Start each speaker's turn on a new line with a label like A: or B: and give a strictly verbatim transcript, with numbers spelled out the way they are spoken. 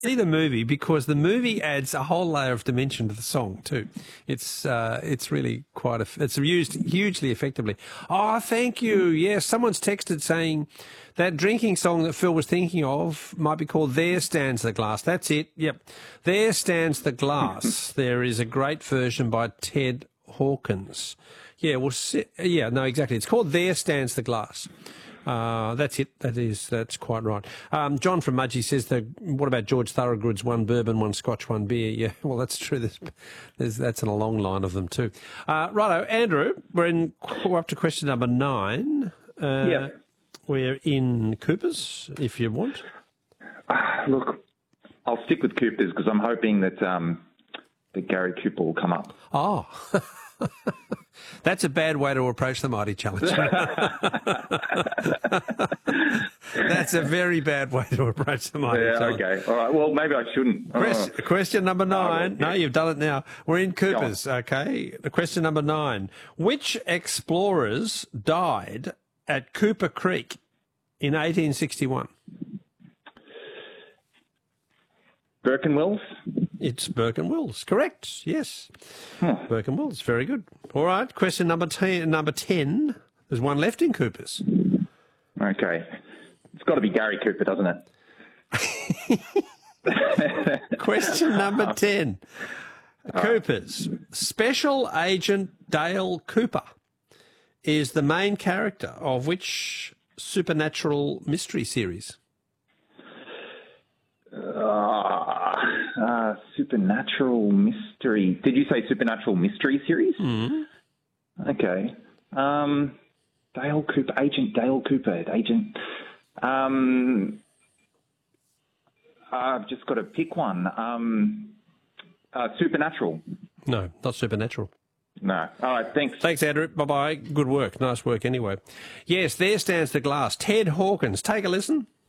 A: See the movie, because the movie adds a whole layer of dimension to the song too. It's uh, it's really quite a, it's used hugely effectively. Oh, thank you. Yes, someone's texted saying that drinking song that Phil was thinking of might be called "There Stands the Glass." That's it. Yep, "There Stands the Glass." There is a great version by Ted Hawkins. Yeah, well, yeah, no, exactly. It's called "There Stands the Glass." Uh, that's it. That is, that's quite right. Um, John from Mudgee says, the, what about George Thorogood's one bourbon, one scotch, one beer? Yeah, well, that's true. There's, there's, that's in a long line of them too. Uh, righto, Andrew, we're, in, we're up to question number nine. Uh,
B: yeah.
A: We're in Coopers, if you want.
B: Uh, look, I'll stick with Coopers because I'm hoping that, um, that Gary Cooper will come up.
A: Oh, that's a bad way to approach the Mighty Challenge. That's a very bad way to approach the Mighty
B: yeah,
A: Challenge.
B: Okay, all right. Well, maybe I shouldn't.
A: Question,
B: oh.
A: question number nine.
B: Oh,
A: no, you've done it now. We're in Coopers, okay? The question number nine. Which explorers died at Cooper Creek in eighteen sixty-one?
B: Burke and Wills?
A: It's Burke and Wills. Correct, yes.
B: Huh.
A: Burke and Wills, very good. All right, question number ten. Number ten. There's one left in Coopers.
B: Okay. It's got to be Gary Cooper, doesn't it?
A: Question number ten. Coopers. Special Agent Dale Cooper is the main character of which supernatural mystery series?
B: Uh, uh, supernatural mystery. Did you say supernatural mystery series?
A: Mm-hmm.
B: Okay. Um, Dale Cooper, Agent Dale Cooper, Agent. Um, I've just got to pick one. Um, uh, supernatural.
A: No, not supernatural.
B: No. All right, thanks.
A: Thanks, Andrew. Bye-bye. Good work. Nice work anyway. Yes, there stands the glass. Ted Hawkins. Take a listen.